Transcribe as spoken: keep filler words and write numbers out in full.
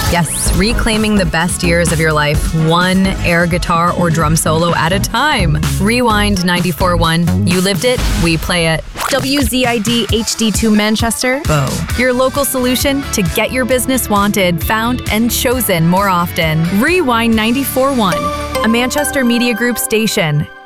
Yes, reclaiming the best years of your life, one air guitar or drum solo at a time. Rewind ninety-four point one. You lived it, we play it. W Z I D H D two Manchester. Bo. Your local solution to get your business wanted, found, and chosen more often. Rewind ninety-four point one. A Manchester Media Group station.